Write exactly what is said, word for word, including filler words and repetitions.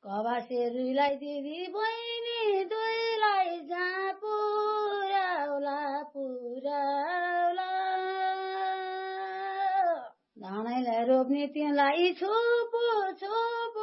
कवासेरुलाई दिदी बहिनी दुईलाई जहाँ पुर्याउला पुर्याउला धानैलाई रोप्ने तिमीलाई छोपो छोपो